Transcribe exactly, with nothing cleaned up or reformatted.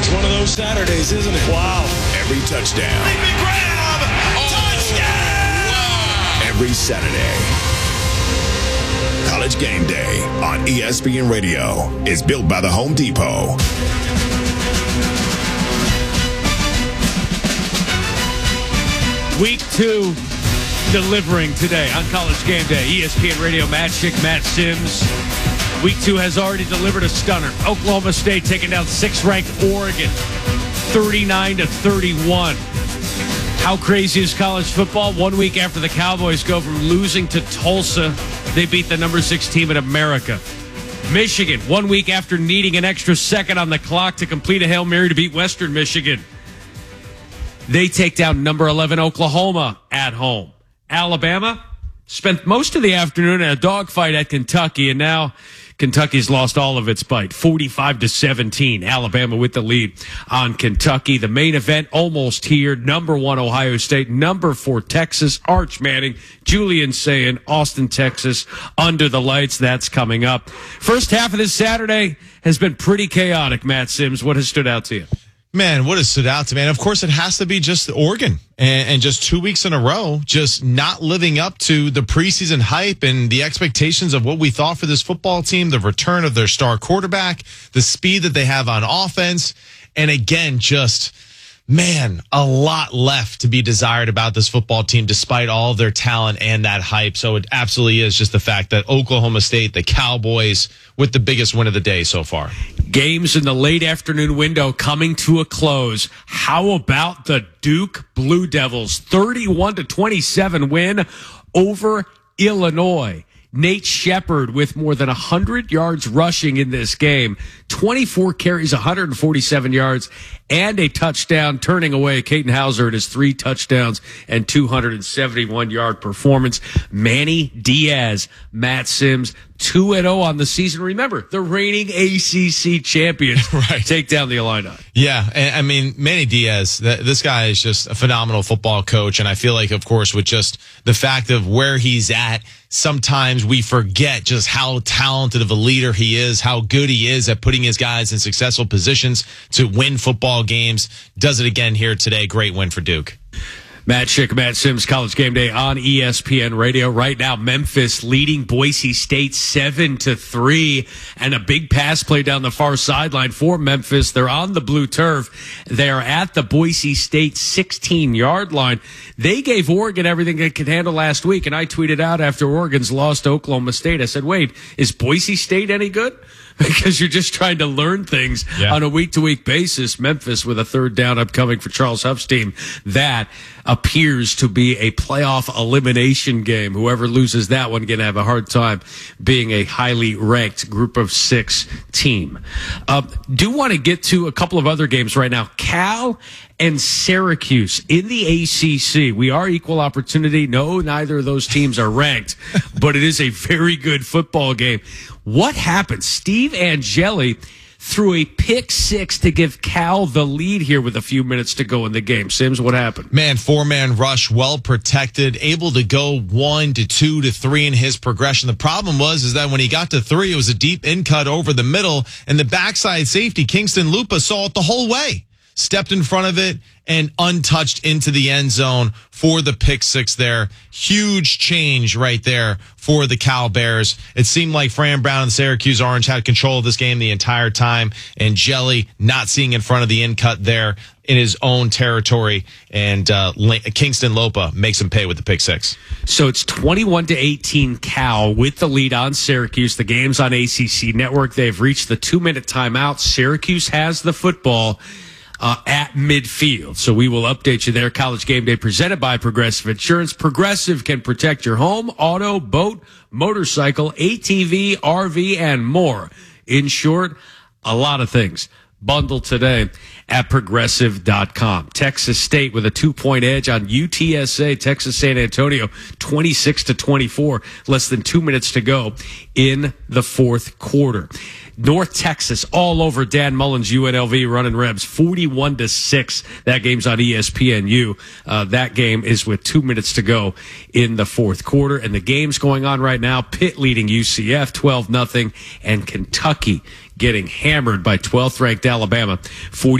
It's one of those Saturdays, isn't it? Wow. Every touchdown. Leaping grab. Oh. Touchdown. Wow. Every Saturday. College Game Day on E S P N Radio is built by the Home Depot. Week two delivering today on College Game Day. E S P N Radio, Matt Schick, Matt Sims. Week two has already delivered a stunner. Oklahoma State taking down sixth-ranked Oregon, thirty-nine to thirty-one. How crazy is college football? One week after the Cowboys go from losing to Tulsa, they beat the number six team in America. Michigan, one week after needing an extra second on the clock to complete a Hail Mary to beat Western Michigan, they take down number eleven Oklahoma at home. Alabama spent most of the afternoon in a dogfight at Kentucky, and now Kentucky's lost all of its bite. forty-five to seventeen. Alabama with the lead on Kentucky. The main event almost here. Number one, Ohio State. Number four, Texas. Arch Manning, Julian Sayin, Austin, Texas. Under the lights. That's coming up. First half of this Saturday has been pretty chaotic, Matt Sims. What has stood out to you? Man, what has stood out to me? And of course, it has to be just Oregon. And, and just two weeks in a row, just not living up to the preseason hype and the expectations of what we thought for this football team, the return of their star quarterback, the speed that they have on offense. And again, just, man, a lot left to be desired about this football team despite all of their talent and that hype. So it absolutely is just the fact that Oklahoma State, the Cowboys, with the biggest win of the day so far. Games in the late afternoon window coming to a close. How about the Duke Blue Devils? thirty-one to twenty-seven win over Illinois. Nate Shepard with more than one hundred yards rushing in this game. twenty-four carries, one hundred forty-seven yards, and a touchdown, turning away Caden Hauser at his three touchdowns and two hundred seventy-one yard performance. Manny Diaz, Matt Sims, two and oh on the season. Remember, the reigning A C C champions right. take down the Illini. Yeah, and I mean, Manny Diaz, th- this guy is just a phenomenal football coach, and I feel like, of course, with just the fact of where he's at, sometimes we forget just how talented of a leader he is, how good he is at putting his guys in successful positions to win football games. Does it again here today. Great win for Duke. Matt Schick, Matt Sims, College Game Day on E S P N Radio. Right now, Memphis leading Boise State seven to three, and a big pass play down the far sideline for Memphis. They're on the blue turf. They're at the Boise State sixteen yard line. They gave Oregon everything they could handle last week, and I tweeted out after Oregon's lost to Oklahoma State. I said, wait, is Boise State any good? Because you're just trying to learn things yeah. on a week-to-week basis. Memphis with a third down upcoming for Charles Huff's team. That appears to be a playoff elimination game. Whoever loses that one going to have a hard time being a highly ranked group of six team. Uh, do want to get to a couple of other games right now. Cal and Syracuse in the A C C. We are equal opportunity. No, neither of those teams are ranked, but it is a very good football game. What happened? Steve Angeli threw a pick six to give Cal the lead here with a few minutes to go in the game. Sims, what happened? Man, four-man rush, well protected, able to go one to two to three in his progression. The problem was is that when he got to three, it was a deep in cut over the middle, and the backside safety, Kingston Lupa, saw it the whole way. Stepped in front of it and untouched into the end zone for the pick six there. Huge change right there for the Cal Bears. It seemed like Fran Brown and Syracuse Orange had control of this game the entire time, and Jelly not seeing in front of the in cut there in his own territory, and uh, Kingston Lopa makes him pay with the pick six. So it's twenty-one to eighteen Cal with the lead on Syracuse. The game's on A C C Network. They've reached the two-minute timeout. Syracuse has the football Uh, at midfield. So we will update you there. College Game Day presented by Progressive Insurance. Progressive can protect your home, auto, boat, motorcycle, A T V, R V, and more. In short, a lot of things. Bundle today at progressive dot com. Texas State with a two-point edge on U T S A, Texas San Antonio, twenty-six to twenty-four. Less than two minutes to go in the fourth quarter. North Texas all over Dan Mullen's U N L V running Rebs, forty-one to six. That game's on E S P N U. Uh, that game is with two minutes to go in the fourth quarter. And the game's going on right now. Pitt leading U C F twelve nothing, and Kentucky getting hammered by twelfth ranked Alabama, forty